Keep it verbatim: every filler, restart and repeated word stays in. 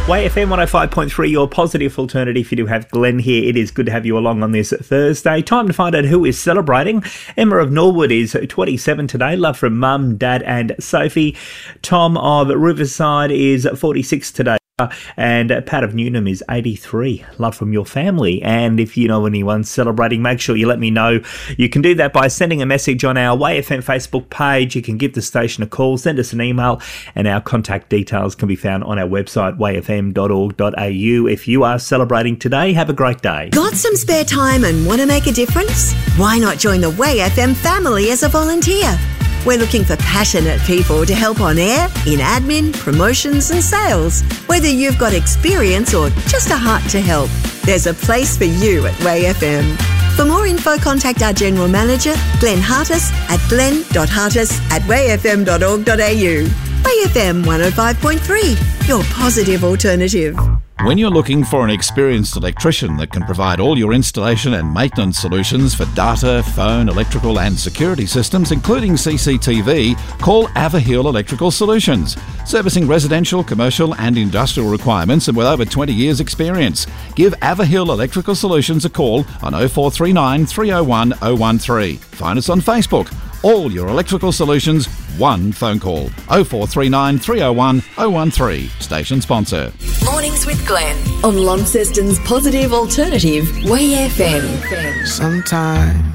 Way F M one oh five point three, your positive alternative. You do have Glenn here. It is good to have you along on this Thursday. Time to find out who is celebrating. Emma of Norwood is twenty-seven today. Love from Mum, Dad and Sophie. Tom of Riverside is forty-six today. And Pat of Newnham is eighty-three. Love from your family. And if you know anyone celebrating, make sure you let me know. You can do that by sending a message on our Way F M Facebook page. You can give the station a call, send us an email, and our contact details can be found on our website, way f m dot org dot a u. If you are celebrating today, have a great day. Got some spare time and want to make a difference? Why not join the Way F M family as a volunteer? We're looking for passionate people to help on air, in admin, promotions and sales. Whether you've got experience or just a heart to help, there's a place for you at Way F M. For more info, contact our General Manager, Glenn Hartis, at glenn dot hartis at way f m dot org dot a u. Way F M one oh five point three, your positive alternative. When you're looking for an experienced electrician that can provide all your installation and maintenance solutions for data, phone, electrical and security systems, including C C T V, call Averhill Electrical Solutions. Servicing residential, commercial and industrial requirements and with over twenty years experience. Give Averhill Electrical Solutions a call on oh four three nine, three oh one, oh one three. Find us on Facebook. All your electrical solutions, one phone call. oh four three nine, three oh one, oh one three. Station sponsor. Mornings with Glenn on Launceston's positive alternative, Way F M. Sometimes